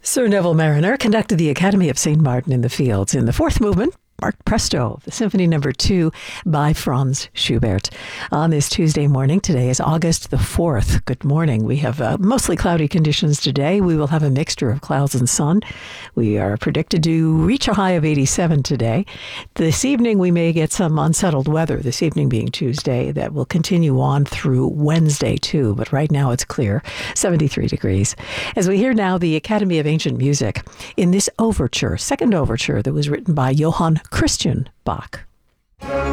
Sir Neville Mariner conducted the Academy of St. Martin in the Fields in the fourth movement, Mark Presto, the Symphony No. 2 by Franz Schubert. On this Tuesday morning, today is August the 4th. Good morning. We have mostly cloudy conditions today. We will have a mixture of clouds and sun. We are predicted to reach a high of 87 today. This evening, we may get some unsettled weather, this evening being Tuesday, that will continue on through Wednesday, too. But right now, it's clear, 73 degrees. As we hear now the Academy of Ancient Music in this overture, second overture that was written by Johann Christian Bach.